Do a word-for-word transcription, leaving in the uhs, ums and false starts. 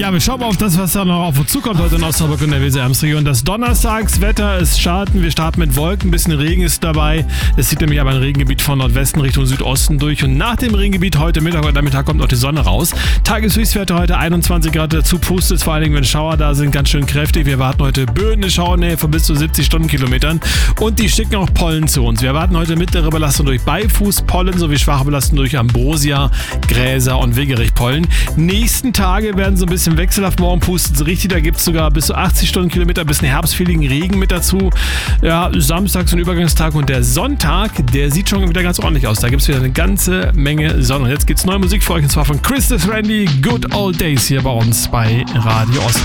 Ja, wir schauen mal auf das, was da noch auf uns zukommt heute in Osnabrück und der Weser-Ems-Region. Das Donnerstagswetter ist starten. Wir starten mit Wolken, ein bisschen Regen ist dabei. Es zieht nämlich aber ein Regengebiet von Nordwesten Richtung Südosten durch. Und nach dem Regengebiet heute Mittag und Nachmittag kommt auch die Sonne raus. Tageshöchstwerte heute einundzwanzig Grad, dazu pustet es vor allen Dingen, wenn Schauer da sind, ganz schön kräftig. Wir erwarten heute Böen in Schauernähe von bis zu siebzig Stundenkilometern. Und die schicken auch Pollen zu uns. Wir erwarten heute mittlere Belastung durch Beifußpollen sowie schwache Belastung durch Ambrosia, Gräser und Wegerichpollen. Nächsten Tage werden so ein bisschen wechselhaft. Morgen pustet es richtig, da gibt es sogar bis zu achtzig Stundenkilometer, bis einen herbstfähigen Regen mit dazu. Ja, samstags ein Übergangstag und der Sonntag, der sieht schon wieder ganz ordentlich aus. Da gibt es wieder eine ganze Menge Sonne. Und jetzt gibt es neue Musik für euch und zwar von Christus Randy, Good Old Days hier bei uns bei Radio Osnabrück.